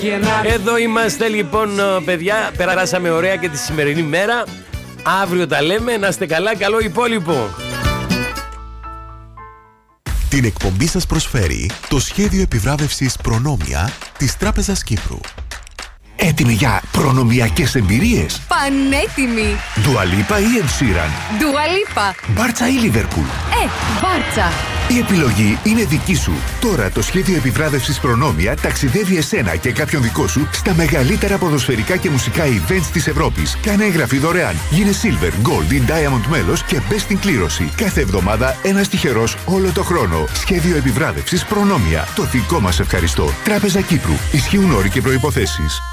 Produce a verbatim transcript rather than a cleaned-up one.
Εδώ είμαστε λοιπόν, παιδιά. Περάσαμε ωραία και τη σημερινή μέρα. Αύριο τα λέμε. Να είστε καλά. Καλό υπόλοιπο. Την εκπομπή σας προσφέρει το σχέδιο επιβράβευσης Προνόμια της Τράπεζας Κύπρου. Έτοιμοι για προνομιακές εμπειρίες? Πανέτοιμοι! Dua Lipa ή Ed Sheeran? Dua Lipa. Μπάρτσα ή Liverpool? Ε, Μπάρτσα. Η επιλογή είναι δική σου. Τώρα το σχέδιο επιβράβευσης Προνόμια ταξιδεύει εσένα και κάποιον δικό σου στα μεγαλύτερα ποδοσφαιρικά και μουσικά events της Ευρώπης. Κάνε εγγραφή δωρεάν. Γίνε Silver, Gold ή Diamond μέλος και μπες στην κλήρωση. Κάθε εβδομάδα ένας τυχερός όλο το χρόνο. Σχέδιο επιβράβευσης Προνόμια. Το δικό μας ευχαριστώ. Τράπεζα Κύπρου. Ισχύουν όροι και προϋποθέσεις.